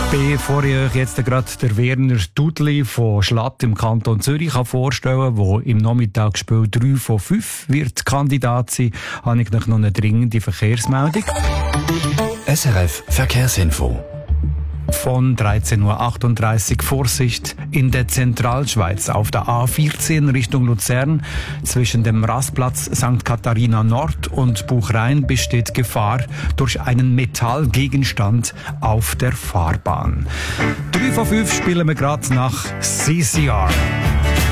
Bevor ich euch jetzt gerade der Werner Dudli von Schlatt im Kanton Zürich vorstellen kann, der im Nachmittagsspiel 3 von 5 wird Kandidat sein, habe ich noch eine dringende Verkehrsmeldung. SRF Verkehrsinfo. Von 13.38 Uhr Vorsicht in der Zentralschweiz auf der A14 Richtung Luzern. Zwischen dem Rastplatz St. Katharina Nord und Buchrhein besteht Gefahr durch einen Metallgegenstand auf der Fahrbahn. 3 von 5 spielen wir gerade nach CCR.